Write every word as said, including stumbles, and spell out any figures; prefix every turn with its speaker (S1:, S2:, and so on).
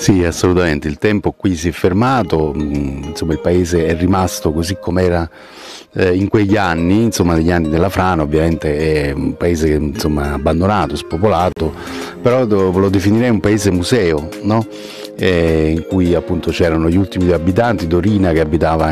S1: Sì, assolutamente, il tempo qui si è fermato, mh, insomma il paese è rimasto così com'era eh, in quegli anni, insomma negli anni della frana. Ovviamente è un paese insomma abbandonato, spopolato, però lo, lo definirei un paese museo, no? Eh, in cui appunto c'erano gli ultimi due abitanti, Dorina che abitava